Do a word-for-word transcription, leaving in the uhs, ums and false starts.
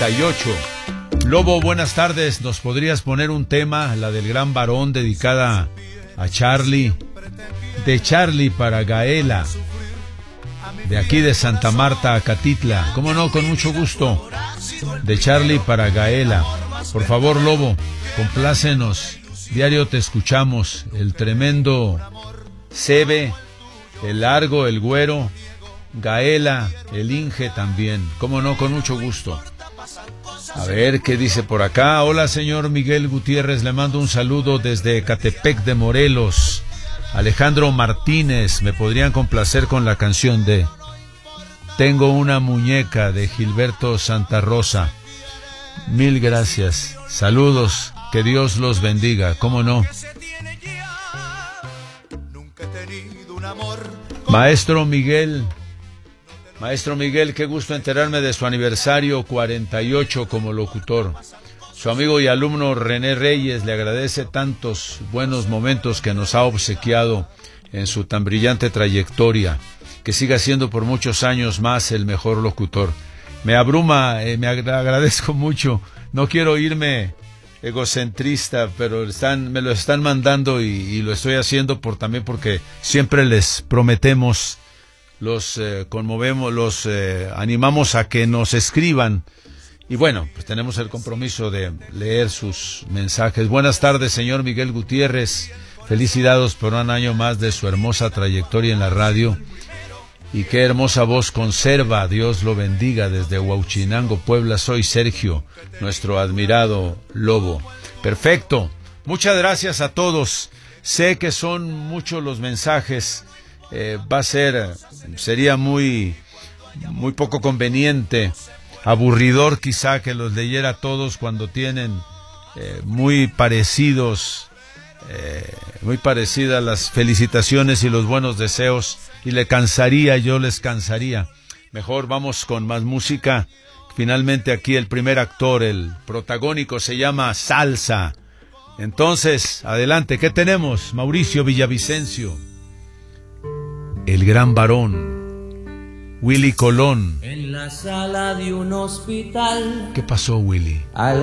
y ocho. Lobo, buenas tardes. ¿Nos podrías poner un tema, la del gran varón, dedicada a Charlie? De Charlie para Gaela, de aquí de Santa Marta, Acatitla. ¿Cómo no? Con mucho gusto. De Charlie para Gaela. Por favor, Lobo, complácenos. Diario te escuchamos. El tremendo Sebe, el Largo, el Güero, Gaela, el Inge también. ¿Cómo no? Con mucho gusto. A ver, ¿qué dice por acá? Hola, señor Miguel Gutiérrez, le mando un saludo desde Ecatepec de Morelos. Alejandro Martínez, ¿me podrían complacer con la canción de Tengo una muñeca de Gilberto Santa Rosa? Mil gracias. Saludos, que Dios los bendiga. ¿Cómo no? Maestro Miguel, Maestro Miguel, qué gusto enterarme de su aniversario cuarenta y ocho como locutor. Su amigo y alumno René Reyes le agradece tantos buenos momentos que nos ha obsequiado en su tan brillante trayectoria. Que siga siendo por muchos años más el mejor locutor. Me abruma, eh, me agradezco mucho. No quiero irme egocentrista, pero están, me lo están mandando y, y lo estoy haciendo por también porque siempre les prometemos, los eh, conmovemos, los eh, animamos a que nos escriban. Y bueno, pues tenemos el compromiso de leer sus mensajes. Buenas tardes, señor Miguel Gutiérrez. Felicidades por un año más de su hermosa trayectoria en la radio. Y qué hermosa voz conserva, Dios lo bendiga. Desde Huauchinango, Puebla, soy Sergio, nuestro admirado Lobo. Perfecto, muchas gracias a todos. Sé que son muchos los mensajes, eh, va a ser, sería muy, muy poco conveniente, aburridor quizá que los leyera todos cuando tienen eh, muy parecidos, eh, muy parecidas las felicitaciones y los buenos deseos. Y le cansaría, yo les cansaría. Mejor vamos con más música. Finalmente aquí el primer actor, el protagónico, se llama Salsa. Entonces, adelante, ¿qué tenemos? Mauricio Villavicencio, el gran varón, Willy Colón. En la sala de un hospital. ¿Qué pasó, Willy?